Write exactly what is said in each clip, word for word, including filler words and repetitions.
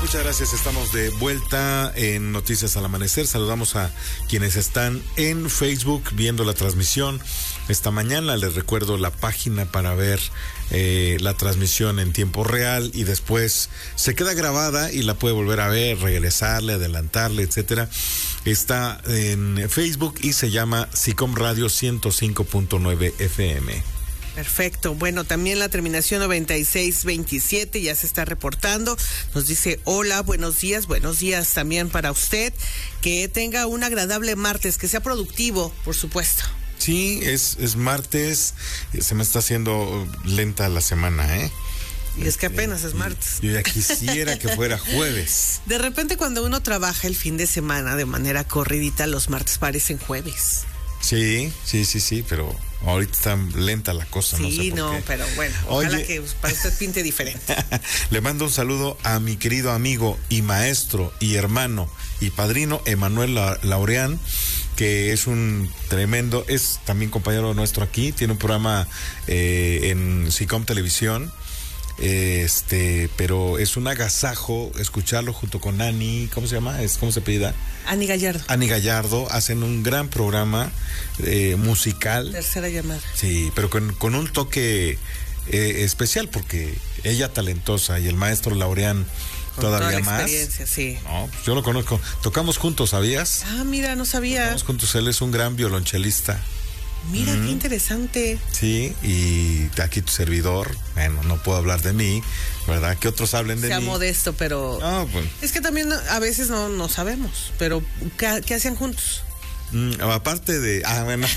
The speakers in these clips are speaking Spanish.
Muchas gracias, estamos de vuelta en Noticias al Amanecer. Saludamos a quienes están en Facebook viendo la transmisión esta mañana. Les recuerdo la página para ver eh, la transmisión en tiempo real y después se queda grabada y la puede volver a ver, regresarle, adelantarle, etcétera. Está en Facebook y se llama SICOM Radio ciento cinco punto nueve F M. Perfecto. Bueno, también la terminación noventa y seis veintisiete ya se está reportando. Nos dice, hola, buenos días. Buenos días también para usted. Que tenga un agradable martes, que sea productivo, por supuesto. Sí, es, es martes. Se me está haciendo lenta la semana, ¿eh? Y es que apenas es martes. Yo ya quisiera que fuera jueves. De repente cuando uno trabaja el fin de semana de manera corridita, los martes parecen jueves. Sí, sí, sí, sí, pero ahorita está lenta la cosa, sí, no sé por no, qué. pero bueno, ojalá Oye, que para usted pinte diferente. Le mando un saludo a mi querido amigo y maestro y hermano y padrino Emanuel La- Laureán, que es un tremendo, es también compañero nuestro aquí, tiene un programa eh, en SICOM Televisión. Este, pero es un agasajo escucharlo junto con Ani, ¿cómo se llama? Es, ¿cómo se apellida? Ani Gallardo. Ani Gallardo, hacen un gran programa eh, musical. Tercera llamada. Sí, pero con, con un toque eh, especial, porque ella talentosa y el maestro Laureán Con todavía toda la más. experiencia, sí. No, pues yo lo conozco. Tocamos juntos, ¿sabías? Ah, mira, no sabía. Tocamos juntos, él es un gran violonchelista. Mira, Mm. qué interesante. Sí, y aquí tu servidor, bueno, no puedo hablar de mí, ¿verdad? Que otros hablen de Sea mí. modesto, pero No, pues, es que también a veces no, no sabemos, pero ¿qué, qué hacían juntos? mm, aparte de, ah, bueno,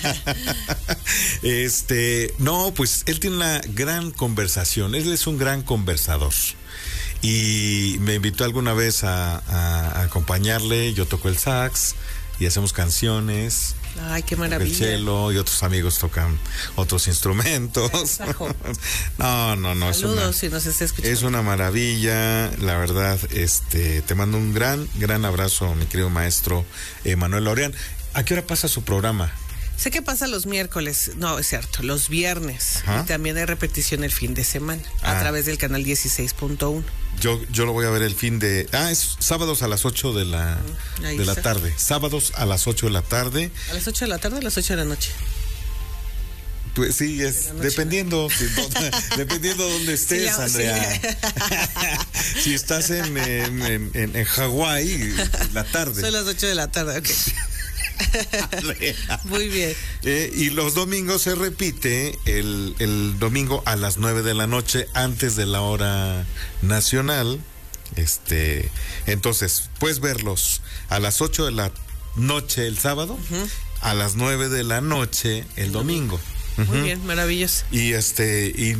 este, no, pues él tiene una gran conversación, él es un gran conversador. Y me invitó alguna vez a, a- a acompañarle, yo toco el sax y hacemos canciones. Ay, qué El maravilla. cello y otros amigos tocan otros instrumentos. Sajo. No, no, no. Saludos es si nos está escuchando. una, es una maravilla, la verdad. Este, te mando un gran, gran abrazo, mi querido maestro Emanuel Laureán. ¿A qué hora pasa su programa? Sé que pasa los miércoles, no, es cierto, los viernes. Ajá. Y también hay repetición el fin de semana Ah. a través del canal dieciséis punto uno. Yo, yo lo voy a ver el fin de... Ah, es sábados a las ocho de la, Ahí de la está. tarde. Sábados a las ocho de la tarde. ¿A las ocho de la tarde o a las ocho de la noche? Pues sí, De es la noche, dependiendo, sí, dónde- dependiendo de dónde estés, Sí, la- Andrea. sí. Si estás en, en, en, en, en Hawái, la tarde. Son las ocho de la tarde, ok. Muy bien. Eh, y los domingos se repite el, el domingo a las nueve de la noche antes de la hora nacional. Este, entonces, puedes verlos a las ocho de la noche el sábado, uh-huh. a las nueve de la noche el domingo. Muy Uh-huh. bien, maravilloso. Y este, y